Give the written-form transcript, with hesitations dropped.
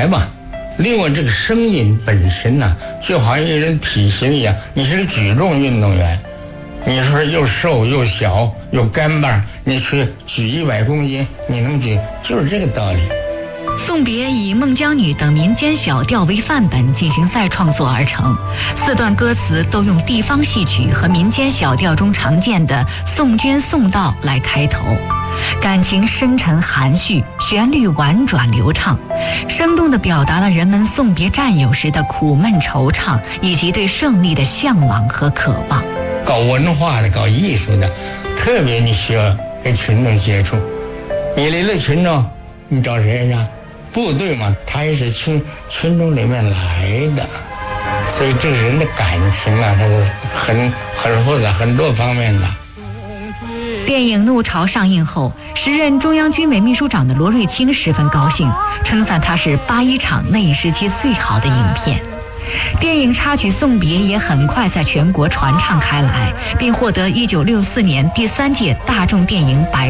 来吧。另外，这个声音本身呢，就好像一个人体型一样，你是个举重运动员，你说又瘦又小又干巴，你去举100公斤，你能举，就是这个道理。 送别以《孟姜女》等民间小调为范本进行再创作而成，4段歌词都用地方戏曲和民间小调中常见的送君送到来开头，感情深沉含蓄，旋律婉转流畅，生动地表达了人们送别战友时的苦闷惆怅，以及对胜利的向往和渴望。 搞文化的，搞艺术的，特别你需要跟群众接触。你离了群众，你找谁呀？部队嘛，他也是群众里面来的，所以这个人的感情啊，他是很复杂，很多方面的。 电影《怒潮》上映后，时任中央军委秘书长的罗瑞卿十分高兴，称赞它是81场那一时期最好的影片。电影插曲《送别》也很快在全国传唱开来，并获得1964年第3届大众电影百